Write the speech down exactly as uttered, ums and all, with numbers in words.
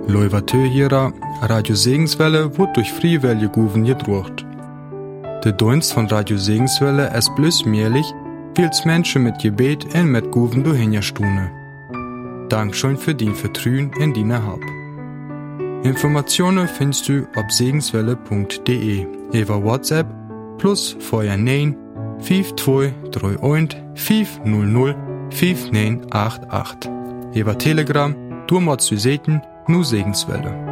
Leuvatö hierer Radio Segenswelle wird durch Friewelle Guven gedruckt. Der Dienst von Radio Segenswelle ist bloß möglich, weil's Menschen mit Gebet und mit Guven durchhinstune. Dankeschön für dein Vertrauen in deine Hab. Informationen findest du auf segenswelle punkt de über WhatsApp plus Feuer neun fünf zwei drei eins fünf null null fünf neun acht acht. Über Telegram, du machst du Seten, nur Segenswelle.